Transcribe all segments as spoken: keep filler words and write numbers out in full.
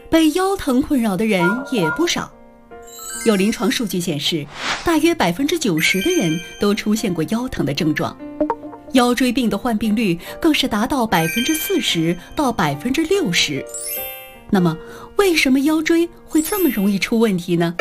被腰疼困扰的人也不少。有临床数据显示，大约百分之九十的人都出现过腰疼的症状，腰椎病的患病率更是达到百分之四十到百分之六十。那么，为什么腰椎会这么容易出问题呢？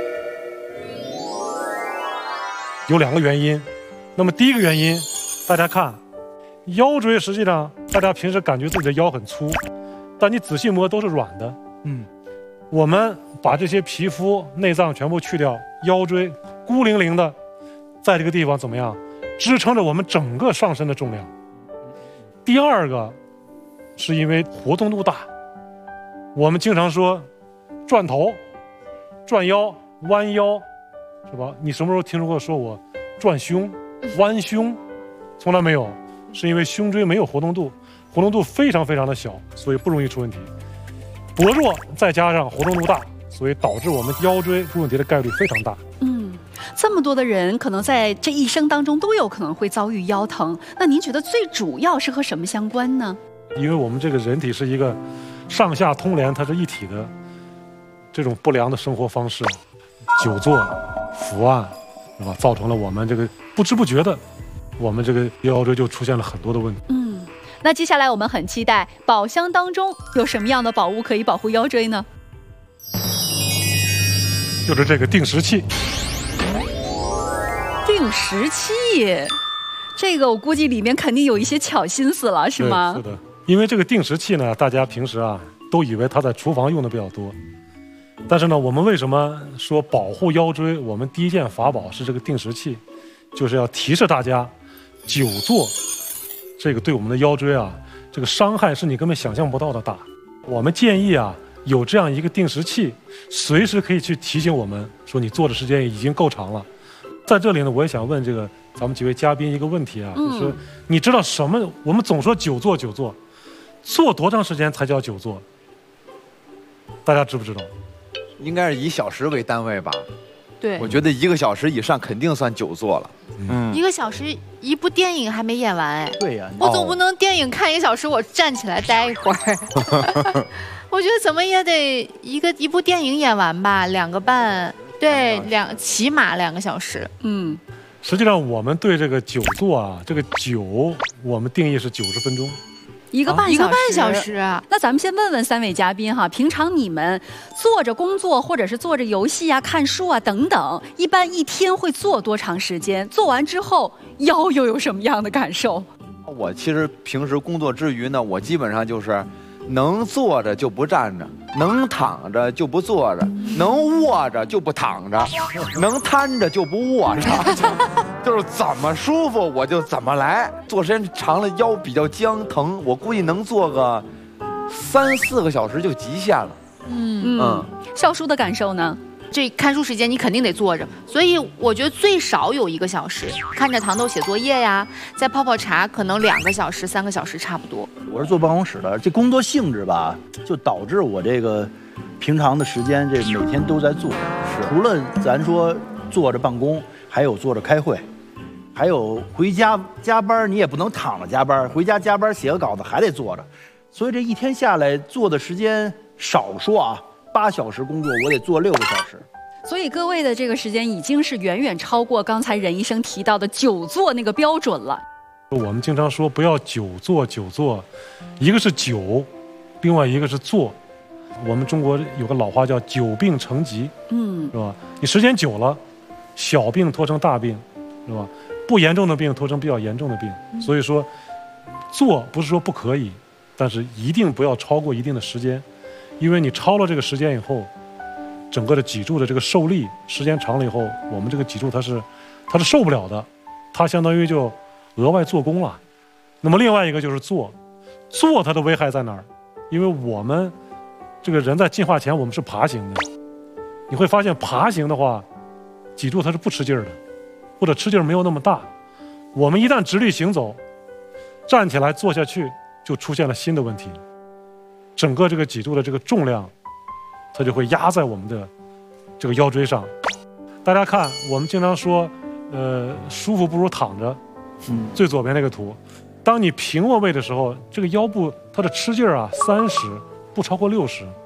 有两个原因。那么第一个原因，大家看，腰椎实际上大家平时感觉自己的腰很粗，但你仔细摸都是软的。嗯，我们把这些皮肤内脏全部去掉，腰椎孤零零的在这个地方怎么样支撑着我们整个上身的重量。第二个是因为活动度大，我们经常说转头、转腰、弯腰，是吧？你什么时候听说过说我转胸、弯胸？从来没有，是因为胸椎没有活动度，活动度非常非常的小，所以不容易出问题。薄弱再加上活动度大，所以导致我们腰椎出问题的概率非常大。 嗯，这么多的人可能在这一生当中都有可能会遭遇腰疼，那您觉得最主要是和什么相关呢？ 因为我们这个人体是一个上下通连，它是一体的，这种不良的生活方式，久坐、伏案，是吧？造成了我们这个不知不觉的，我们这个腰椎就出现了很多的问题。 嗯，那接下来我们很期待宝箱当中有什么样的宝物可以保护腰椎呢？ 就是这个定时器。 定时器，这个我估计里面肯定有一些巧心思了，是吗？ 是的，因为这个定时器呢，大家平时啊都以为它在厨房用的比较多，但是呢，我们为什么说保护腰椎？我们第一件法宝是这个定时器，就是要提示大家，久坐，这个对我们的腰椎啊，这个伤害是你根本想象不到的大。我们建议啊，有这样一个定时器，随时可以去提醒我们说你坐的时间已经够长了。在这里呢，我也想问这个咱们几位嘉宾一个问题啊，就是说，你知道什么？我们总说久坐久坐，坐多长时间才叫久坐？大家知不知道？ 应该是以小时为单位吧？ 对， 我觉得一个小时以上肯定算久坐了。 嗯，一个小时一部电影还没演完哎。 对呀， 我总不能电影看一个小时，我站起来待一会儿。我觉得怎么也得一个一部电影演完吧，两个半。对，两起码两个小时。 嗯， 实际上我们对这个久坐啊，这个久我们定义是九十分钟， 一个半小时。 一个半小时啊。 那咱们先问问三位嘉宾哈，平常你们坐着工作或者是坐着游戏啊、看书啊等等，一般一天会坐多长时间？做完之后腰又有什么样的感受？ 我其实平时工作之余呢，我基本上就是能坐着就不站着，能躺着就不坐着，能卧着就不躺着，能瘫着就不卧着，就是怎么舒服我就怎么来。坐时间长了腰比较僵疼，我估计能坐个三四个小时就极限了。 嗯嗯，笑叔的感受呢？ 这看书时间你肯定得坐着，所以我觉得最少有一个小时，看着糖豆写作业呀，再泡泡茶，可能两个小时、三个小时差不多。 我是坐办公室的，这工作性质吧，就导致我这个平常的时间，这每天都在做。除了咱说坐着办公，还有坐着开会，还有回家加班，你也不能躺着加班，回家加班写个稿子还得坐着，所以这一天下来坐的时间少说啊。八小时工作，我得做六个小时， 所以各位的这个时间已经是远远超过刚才任医生提到的久坐那个标准了。 我们经常说不要久坐久坐，一个是久，另外一个是坐。我们中国有个老话叫久病成疾，嗯，是吧？你时间久了，小病拖成大病，是吧？不严重的病拖成比较严重的病。所以说，坐不是说不可以，但是一定不要超过一定的时间。因为你超了这个时间以后，整个的脊柱的这个受力时间长了以后，我们这个脊柱它是它是受不了的，它相当于就额外做工了。那么另外一个就是坐，坐它的危害在哪儿？因为我们这个人在进化前我们是爬行的，你会发现爬行的话，脊柱它是不吃劲儿的，或者吃劲儿没有那么大。我们一旦直立行走，站起来坐下去，就出现了新的问题。整个这个脊柱的这个重量，它就会压在我们的这个腰椎上。大家看，我们经常说，呃，舒服不如躺着。嗯，最左边那个图，当你平卧位的时候，这个腰部它的吃劲儿啊，三十不超过六十。